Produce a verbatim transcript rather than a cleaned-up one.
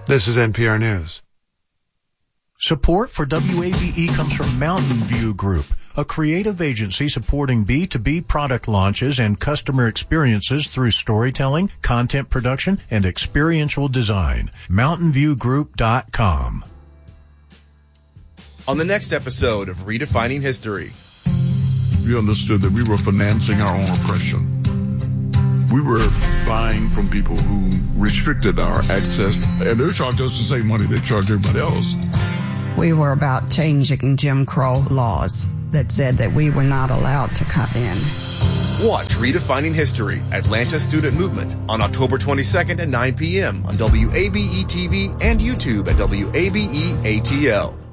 This is N P R News. Support for W A B E comes from Mountain View Group, a creative agency supporting B two B product launches and customer experiences through storytelling, content production, and experiential design. mountain view group dot com. On the next episode of Redefining History. We understood that we were financing our own oppression. We were buying from people who restricted our access, and they charged us the same money they charged everybody else. We were about changing Jim Crow laws that said that we were not allowed to cut in. Watch Redefining History, Atlanta Student Movement, on October twenty-second at nine p.m. on W A B E T V and YouTube at W A B E A T L.